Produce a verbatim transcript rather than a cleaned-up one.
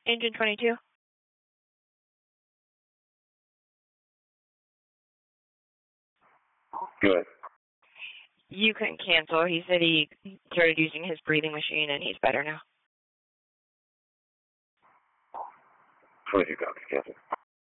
Engine twenty-two. Good. You can cancel. He said he started using his breathing machine and he's better now. twenty-two copies, cancel.